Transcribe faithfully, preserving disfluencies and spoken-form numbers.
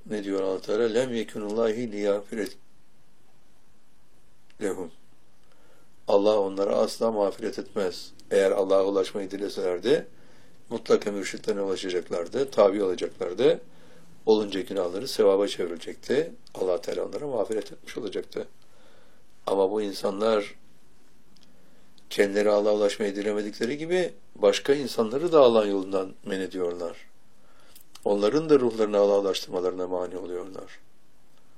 ne diyor Allah Teala? Lem yekunullahi liyagfiret lehum. Allah onlara asla mağfiret etmez. Eğer Allah'a ulaşmayı dileselerdi mutlaka mürşitlerine ulaşacaklardı, tabi olacaklardı. Olunca günahları sevaba çevrilecekti. Allah Teala onlara mağfiret etmiş olacaktı. Ama bu insanlar kendileri Allah'a ulaşmayı dilemedikleri gibi başka insanları da Allah yolundan men ediyorlar. Onların da ruhlarını Allah'a ulaştırmalarına mani oluyorlar.